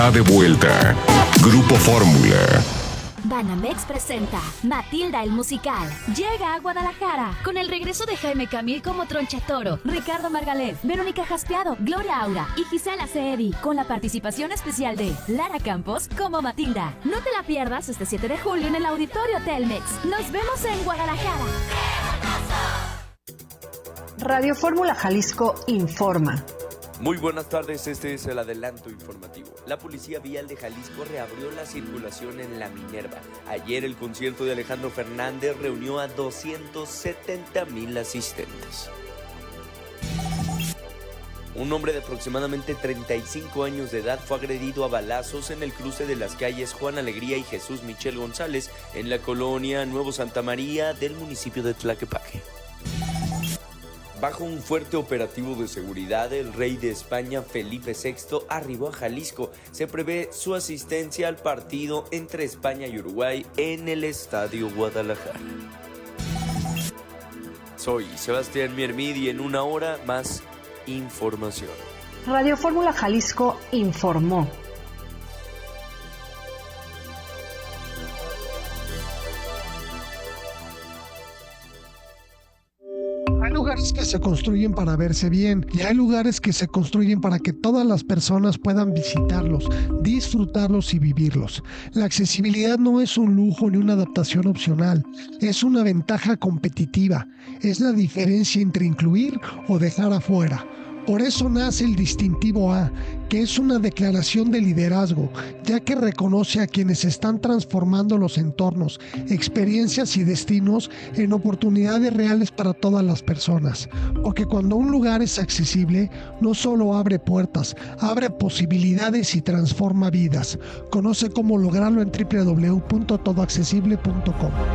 De vuelta, Grupo Fórmula. Banamex presenta Matilda el musical. Llega a Guadalajara con el regreso de Jaime Camil como Tronchatoro, Ricardo Margalef, Verónica Jaspeado, Gloria Aura y Gisela Ceedi, con la participación especial de Lara Campos como Matilda. No te la pierdas este 7 de julio en el Auditorio Telmex. Nos vemos en Guadalajara. Radio Fórmula Jalisco informa. Muy buenas tardes, este es el adelanto informativo. La Policía Vial de Jalisco reabrió la circulación en La Minerva. Ayer el concierto de Alejandro Fernández reunió a 270,000 asistentes. Un hombre de aproximadamente 35 años de edad fue agredido a balazos en el cruce de las calles Juan Alegría y Jesús Michel González en la colonia Nuevo Santa María del municipio de Tlaquepaque. Bajo un fuerte operativo de seguridad, el rey de España, Felipe VI, arribó a Jalisco. Se prevé su asistencia al partido entre España y Uruguay en el Estadio Guadalajara. Soy Sebastián Miermid y en una hora más información. Radio Fórmula Jalisco informó. Hay lugares que se construyen para verse bien y hay lugares que se construyen para que todas las personas puedan visitarlos, disfrutarlos y vivirlos. La accesibilidad no es un lujo ni una adaptación opcional, es una ventaja competitiva, es la diferencia entre incluir o dejar afuera. Por eso nace el distintivo A, que es una declaración de liderazgo, ya que reconoce a quienes están transformando los entornos, experiencias y destinos en oportunidades reales para todas las personas. Porque cuando un lugar es accesible, no solo abre puertas, abre posibilidades y transforma vidas. Conoce cómo lograrlo en www.todoaccesible.com.